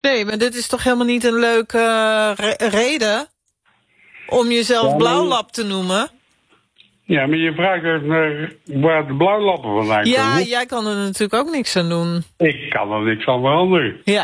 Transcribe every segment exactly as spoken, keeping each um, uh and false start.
Nee, maar dit is toch helemaal niet een leuke uh, re- reden om jezelf ja, maar... blauwlap te noemen? Ja, maar je vraagt ook naar waar de blauwlappen vandaan komen. Ja, jij kan er natuurlijk ook niks aan doen. Ik kan er niks aan veranderen. Ja.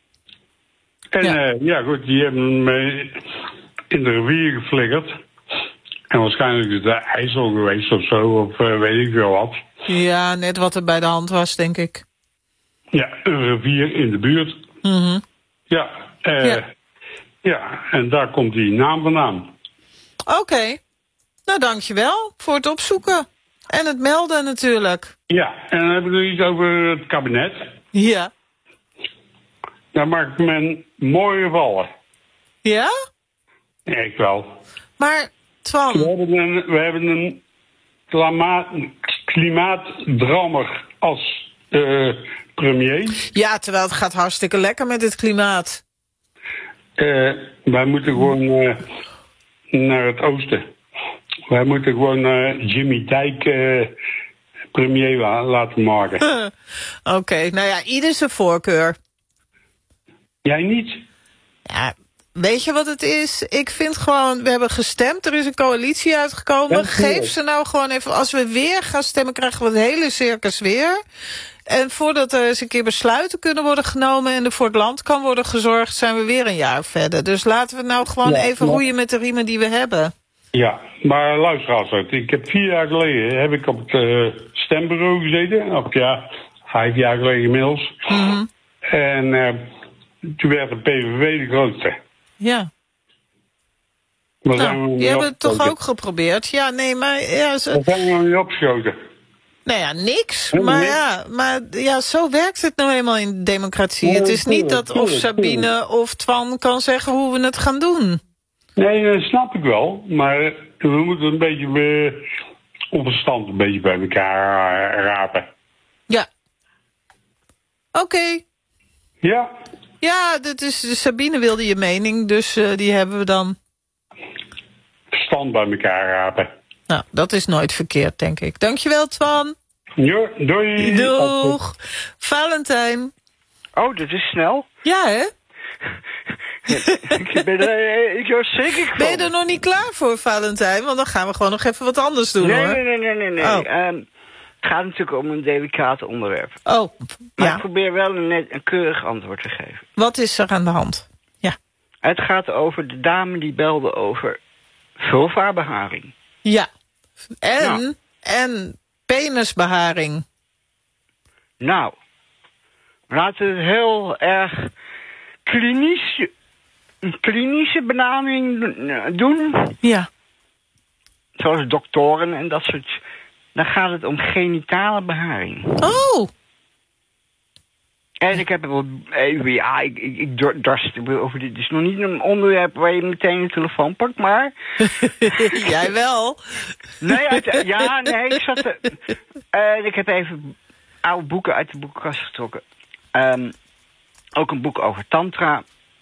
En ja, uh, ja goed, die hebben me in de rivier geflikkerd. En waarschijnlijk is het IJssel geweest of zo, of uh, weet ik veel wat. Ja, net wat er bij de hand was, denk ik. Ja, een rivier in de buurt. Mm-hmm. Ja, uh, ja. ja, en daar komt die naam vandaan. Oké. Okay. Nou, dankjewel voor het opzoeken. En het melden natuurlijk. Ja, en dan heb ik nog iets over het kabinet. Ja. Daar maakt men mooie vallen. Ja? Ja, ik wel. Maar, Twan... We hebben een, we hebben een klimaat, klimaatdrammer als uh, premier. Ja, terwijl het gaat hartstikke lekker met het klimaat. Uh, wij moeten gewoon uh, naar het oosten. Wij moeten gewoon uh, Jimmy Dijk uh, premier la- laten maken. Oké, okay, nou ja, ieder zijn voorkeur. Jij niet? Ja, weet je wat het is? Ik vind gewoon, we hebben gestemd, er is een coalitie uitgekomen. Ja, geef ze nou gewoon even, als we weer gaan stemmen, krijgen we het hele circus weer. En voordat er eens een keer besluiten kunnen worden genomen en er voor het land kan worden gezorgd, zijn we weer een jaar verder. Dus laten we nou gewoon ja, even ja. roeien met de riemen die we hebben. Ja, maar luister als ik heb vier jaar geleden heb ik op het uh, stembureau gezeten. Of ja, vijf jaar geleden inmiddels. Mm-hmm. En uh, toen werd de P V V de grootste. Ja. Maar nou, die hebben het toch ook geprobeerd? Ja, nee, maar... Ja, ze... We zijn nog niet opgeschoten. Nou ja, niks. Nee, maar, ja, maar ja, zo werkt het nou eenmaal in de democratie. Nee, het is tuurlijk, niet dat tuurlijk, of Sabine tuurlijk. of Twan kan zeggen hoe we het gaan doen. Nee, dat snap ik wel. Maar we moeten een beetje uh, op verstand een beetje bij elkaar uh, rapen. Ja. Oké. Okay. Ja. Ja, dit is, de Sabine wilde je mening, dus uh, die hebben we dan. Verstand bij elkaar rapen. Nou, dat is nooit verkeerd, denk ik. Dankjewel, Twan. Ja, doei. Doeg. Valentijn. Oh, dat is snel. Ja, hè? ik ben er ik was zeker van. Ben je er nog niet klaar voor, Valentijn? Want dan gaan we gewoon nog even wat anders doen, nee, hoor. Nee, nee, nee, nee. nee. Oh. Um, het gaat natuurlijk om een delicaat onderwerp. Oh, maar ja. ik probeer wel een, net, een keurig antwoord te geven. Wat is er aan de hand? Ja. Het gaat over de dame die belde over vulvabeharing. Ja. En, nou. en penisbeharing. Nou, laten we het heel erg klinisch, een klinische benaming doen. Ja. Zoals doktoren en dat soort. Dan gaat het om genitale beharing. Oh! En ik heb wel even, ja, ik, ik, ik dorst over dit. Het is nog niet een onderwerp waar je meteen de telefoon pakt, maar... Jij wel? Nee, uit, ja, nee, ik zat... Uh, ik heb even oude boeken uit de boekenkast getrokken. Um, ook een boek over tantra.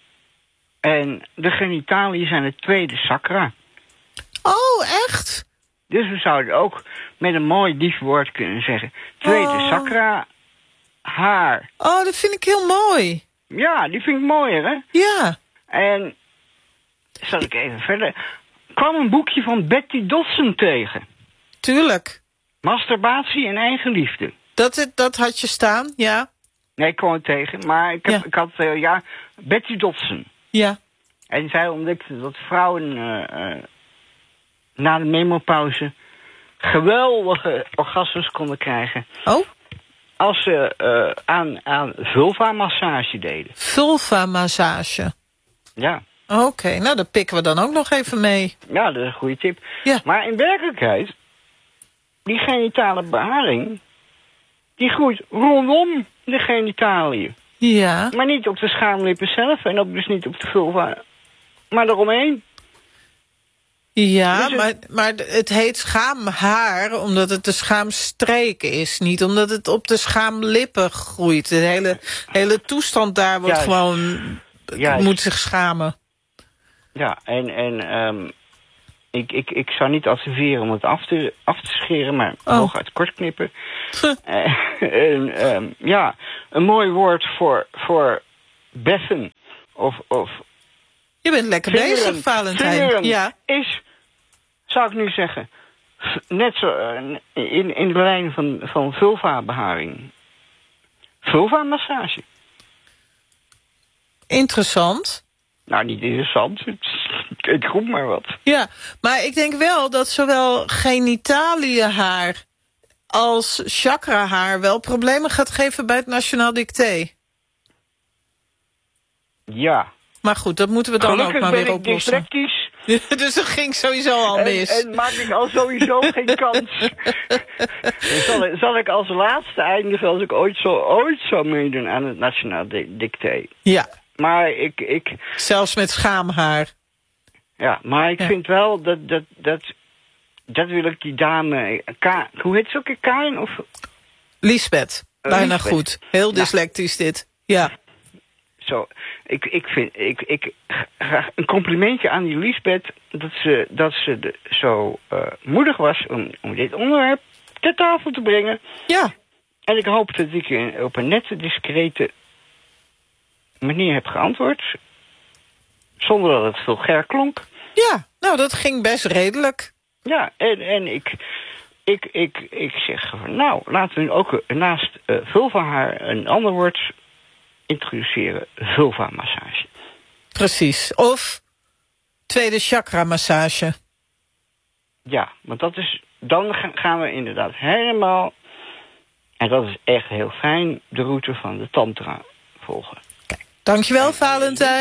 En de genitaliën zijn het tweede chakra. Oh, echt? Dus we zouden ook met een mooi lief woord kunnen zeggen. Tweede oh. chakra, haar. Oh, dat vind ik heel mooi. Ja, die vind ik mooier, hè? Ja. En, zal ik even verder... kwam een boekje van Betty Dodson tegen. Tuurlijk. Masturbatie en eigenliefde. Dat, dat had je staan, ja. Nee, ik kwam het tegen, maar ik, heb, ja. ik had, uh, ja, Betty Dodson. Ja. En zij ontdekte dat vrouwen uh, uh, na de menopauze geweldige orgasmes konden krijgen. Oh? Als ze uh, aan, aan vulva-massage deden. Vulva-massage? Ja. Oké, okay, nou dat pikken we dan ook nog even mee. Ja, dat is een goede tip. Ja. Maar in werkelijkheid, die genitale beharing, die groeit rondom de genitaliën. Ja. Maar niet op de schaamlippen zelf en ook dus niet op de vulva, maar eromheen. Ja, dus het... maar, maar het heet schaamhaar omdat het de schaamstreek is. Niet omdat het op de schaamlippen groeit. De hele, hele toestand daar wordt Juist. gewoon... Juist. moet zich schamen. Ja, en, en um, ik, ik, ik zou niet adviseren om het af te, af te scheren, maar oh. hooguit kort knippen. en, um, ja, een mooi woord voor, voor beffen of... of Je bent lekker vingeren, bezig, Valentijn. vingeren Ja. is, zou ik nu zeggen, net zo uh, in, in de lijn van, van vulva-beharing. Vulva-massage. Interessant. Nou, niet interessant. Ik roep maar wat. Ja, maar ik denk wel dat zowel genitaliënhaar als chakrahaar wel problemen gaat geven bij het Nationaal Dicté. Ja. Maar goed, dat moeten we dan Gelukkig ook maar ben weer ik oplossen. dyslectisch. Dus dat ging sowieso al En, mis. en maak ik al sowieso geen kans. zal, zal ik als laatste eindigen als ik ooit, zo, ooit zou meedoen aan het Nationaal Dicté. Ja. Maar ik, ik... Zelfs met schaamhaar. Ja, maar ik ja. vind wel dat, dat, dat... Dat wil ik die dame... Ka, hoe heet ze ook? Karin of... Lisbeth. Uh, Bijna Lisbeth. goed. Heel Nou. dyslectisch dit. Ja. Zo, ik, ik vind... Ik, ik, graag een complimentje aan die Lisbeth... dat ze, dat ze de, zo uh, moedig was om, om dit onderwerp ter tafel te brengen. Ja. En ik hoop dat ik in, op een nette, discrete manier heb geantwoord. Zonder dat het vulgair klonk. Ja, nou dat ging best redelijk. Ja, en, en ik, ik, ik, ik zeg van, nou, laten we nu ook naast uh, vulvahaar een ander woord introduceren. Vulva-massage. Precies. Of tweede chakra-massage. Ja, want dat is, dan gaan we inderdaad helemaal, en dat is echt heel fijn, de route van de tantra volgen. Kijk, dankjewel, Valentijn.